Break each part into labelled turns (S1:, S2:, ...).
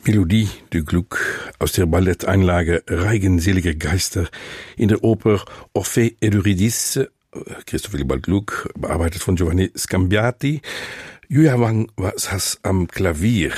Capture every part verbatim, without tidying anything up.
S1: Melodie de Gluck aus der Balletteinlage Reigenselige Geister in der Oper Orphée et Eurydice, Christoph Willibald Gluck, bearbeitet von Giovanni Scambiati. Yuya Wang saß am Klavier.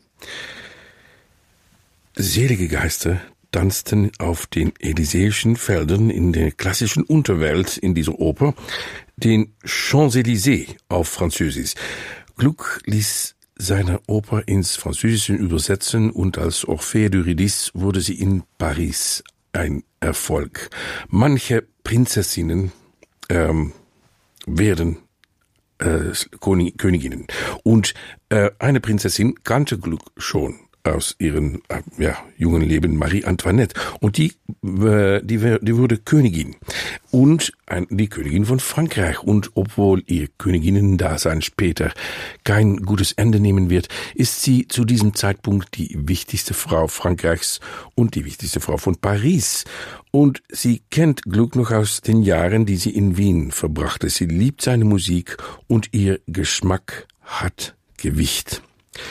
S1: Selige Geister tanzten auf den Elysäischen Feldern in der klassischen Unterwelt in dieser Oper, den Champs-Élysées auf Französisch. Gluck ließ seine Oper ins Französische übersetzen und als Orphée d'Eurydice wurde sie in Paris ein Erfolg. Manche Prinzessinnen ähm, werden äh, Königinnen und äh, eine Prinzessin kannte Gluck schon aus ihrem äh, ja, jungen Leben, Marie Antoinette, und die äh, die, die wurde Königin und ein, die Königin von Frankreich, und obwohl ihr Königinnen-Dasein später kein gutes Ende nehmen wird, ist sie zu diesem Zeitpunkt die wichtigste Frau Frankreichs und die wichtigste Frau von Paris, und sie kennt Gluck noch aus den Jahren, die sie in Wien verbrachte. Sie liebt seine Musik und ihr Geschmack hat Gewicht.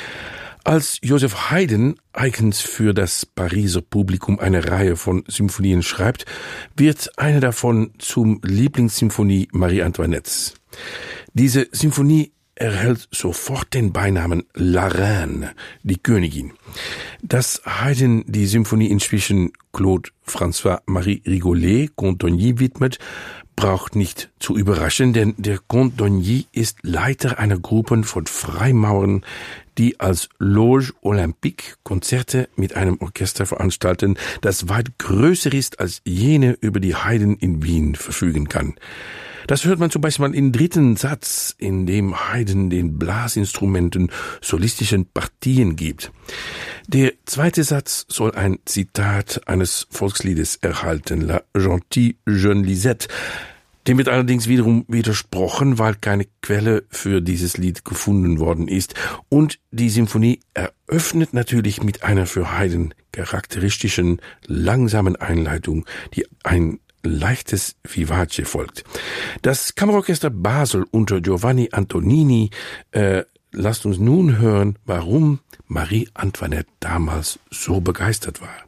S1: Als Joseph Haydn eigens für das Pariser Publikum eine Reihe von Symphonien schreibt, wird eine davon zum Lieblingssymphonie Marie Antoinettes. Diese Symphonie erhält sofort den Beinamen La Reine, die Königin. Dass Haydn die Symphonie inzwischen Claude François-Marie Rigollet, Comte d'Ogny, widmet, braucht nicht zu überraschen, denn der Comte d'Ogny ist Leiter einer Gruppe von Freimaurern, die als Loge Olympique Konzerte mit einem Orchester veranstalten, das weit größer ist als jene, über die Haydn in Wien verfügen kann. Das hört man zum Beispiel im dritten Satz, in dem Haydn den Blasinstrumenten solistischen Partien gibt. Der zweite Satz soll ein Zitat eines Volksliedes erhalten, La Gentille Jeune Lisette. Dem wird allerdings wiederum widersprochen, weil keine Quelle für dieses Lied gefunden worden ist. Und die Symphonie eröffnet natürlich mit einer für Haydn charakteristischen, langsamen Einleitung, die ein leichtes Vivace folgt. Das Kammerorchester Basel unter Giovanni Antonini äh, lasst uns nun hören, warum Marie Antoinette damals so begeistert war.